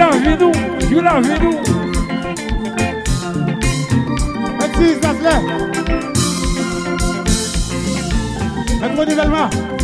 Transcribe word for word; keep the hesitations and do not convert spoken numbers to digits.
la vie nous, joue la vie nous. Merci, ça se lève. Un renouvellement.